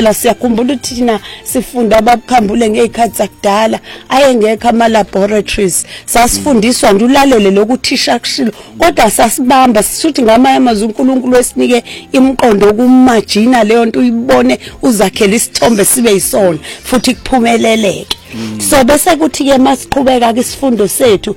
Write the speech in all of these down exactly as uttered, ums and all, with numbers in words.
la siyakhumbula ukuthi thina sifunda ababukhambule ngezikhathi zakudala ayengekho ama laboratories sasifundiswa ndulalele lokuthisha kushilo kodwa sasibamba sisuthi ngamanye amazwi uNkulunkulu wesinike imqondo kumagina leyo nto uyibone uzakhela isithombe sibe yisona futhi kuphumeleleke so bese kuthi ke masiqhubeka ke isifundo sethu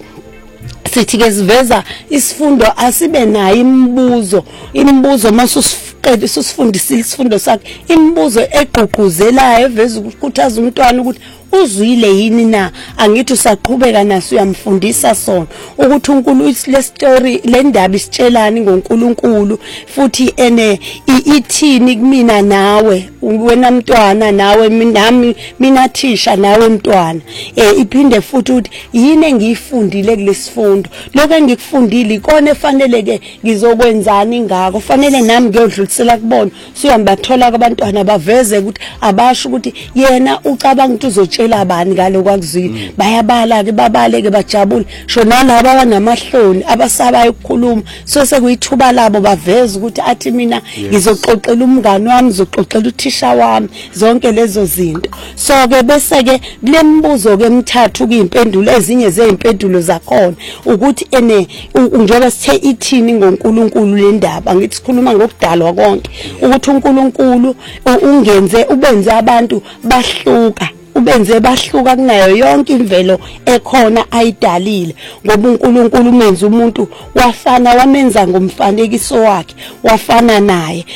sithi ke siveza isifundo asibe nayo imibuzo imibuzo masusiqede sisifundisile isifundo sakhe imibuzo egqugquzelayo eveza ukukhuthaza umntwana ukuthi uzwile yini na angithi usaqhubeka naso uyamfundisa sona ukuthi uNkulunkulu le story le ndaba isitshelani ngoNkulunkulu futhi ene ithini kumina nawe wena mntwana nawe nami mina thisha nawe mntwana eh iphinde futhi ukuthi yini engiyifundile kulesifundo lokho engikufundile ikona efanele ke ngizokwenzani ngako fanele nami ngiyodlulisela kubona siyamba thola abantwana baveze ukuthi abasho ukuthi yena ucabanga ukuthi uzotshela abani ngalo kwakuzwile bayabala ke babaleke bajabule shona laba abanamahloni abasabayo ukukhuluma so sekuyithuba labo baveza ukuthi athi mina ngizoxoxela umngani wami ngizoxoxela uthisha wami zonke lezo zinto so ke bese ke kulembuzo ke emithathu kuyimpendulo ezinye zeimpendulo zakhona ukuthi ene njengoba sithe ithini ngoNkulunkulu le ndaba ngithi sikhuluma ngokudalwa konke ukuthi uNkulunkulu ungenze ubenze abantu bahluka ubenze bahluka kunayo yonke imvelo ekhona ayidalile ngoba uNkulunkulu umenza umuntu wafana wamenza ngomfanekiso wakhe wafana naye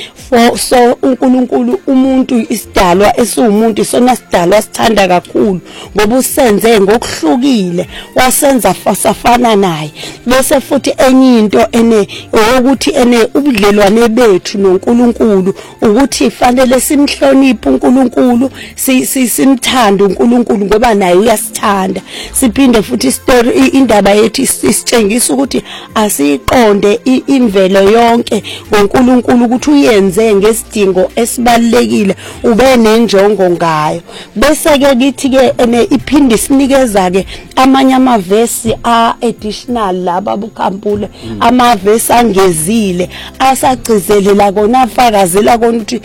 so uNkulunkulu umuntu isidalwa esiwumuntu sona sidalwa sithanda kakhulu ngoba usenze ngokuhlukile wasenza fasafana naye bese futhi enye into ene ukuthi ene ubudlelwane bethu noNkulunkulu ukuthi fanele simhloniphe uNkulunkulu simthande uNkulunkulu ngoba naye uyasithanda siphinde futhi story indaba yethu isitshengisa ukuthi asiqonde imvelo yonke ngoNkulunkulu ukuthi uyenze ngesidingo esibalekile ube nenjongo ngayo bese ke kithi ke ene iphinde isinikeza ke amanye amavesi a additional laba bukhambule amavesi angezile asagcizelela kona afakazela kona ukuthi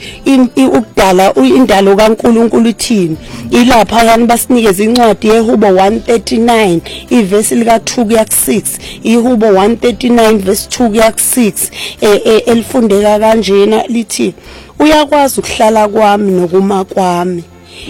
ukudala indalo kaNkulunkulu ithini ilapha yani basinikeza incwadi yeHubo one thirty-nine ivesi lika two kuya ku six iHubo one thirty-nine verse two kuya ku six elifundeka kanjena lithi uyakwazi ukuhlala kwami nokuma kwami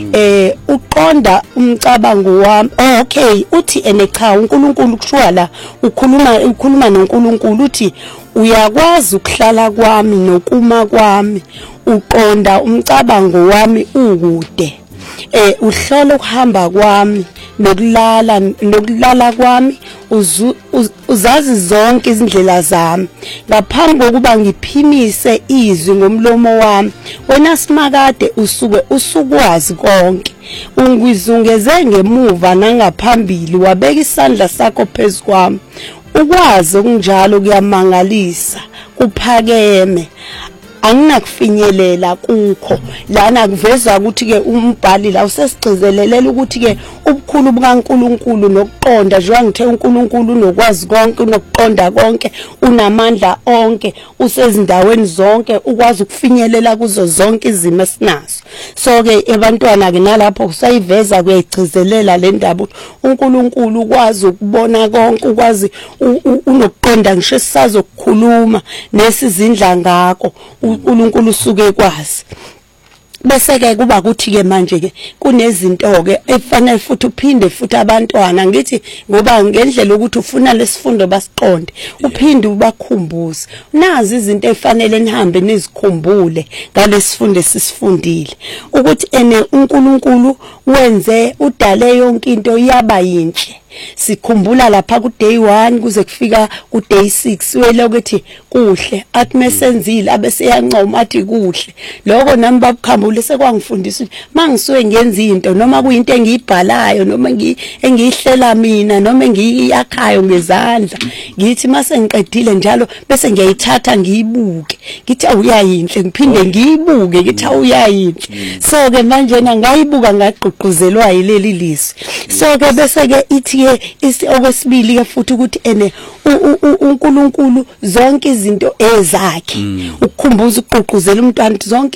eh uqonda umcabango wami okay uthi ene cha uNkulunkulu kushuwa la ukhuluma ukhuluma noNkulunkulu uthi uyakwazi ukuhlala kwami nokuma kwami uqonda umcabango wami ukude eh uhlola ukuhamba kwami nokulala nokulala kwami uzazi zonke izindlela zami ngaphambi kokuba ngiphimise izwi ngomlomo wami wena simakade usuke usukwazi konke ungizungeze ngemuva nangaphambili wabeka isandla sakho phezukwami ukwazi okunjalo kuyamangalisa kuphakeme anginakufinyelela kukho lana kuveza ukuthi ke umbhali la usesigcizelelele ukuthi ke ubukhulu bukaNkulunkulu nokuqonda njengoba ngithe uNkulunkulu nokwazi konke nokuqonda konke unamandla onke usezindaweni zonke ukwazi ukufinyelela kuzo zonke izimo esinazo so ke ebantwana ke nalapho kusayiveza kuyayigcizelela le ndaba uNkulunkulu ukwazi ukubona konke ukwazi unokuqonda ngisho sisazokukhuluma nesizindla ngakho uNkulunkulu usuke kwazi bese ke kuba kuthi ke manje ke kunezinto ke efanele futhi uphinde futhi abantwana ngithi ngoba ngendlela ukuthi ufuna lesifundo basiqonde uphinde ubakhumbuze nazi izinto efanele nihambe nizikhumbule ngalesifundo esisifundile ukuthi ene uNkulunkulu wenze udale yonke into yaba yinhle sikhumbula lapha ku day one kuze kufika ku day six wele ukuthi kuhle athi mesenzile abese yancoma athi kuhle lokho nami babukhambule sekwangifundisa mangisuke ngenza into noma kuyinto engiyibhalayo noma engiyihlela mina noma engiyakhayo ngezandla ngithi mase ngiqedile njalo bese ngiyayithatha ngiyibuke ngithi awuyayinhle ngiphinde ngiyibuke ngithi awuyayinhle so ke manje ngayibuka ngagqugquzelwa yileli lizwi so ke bese ke ithi isi okwesibili ke futhi ukuthi ene uNkulunkulu zonke izinto ezakhe ukukhumbuza ukuqhuquzela umntwana zonke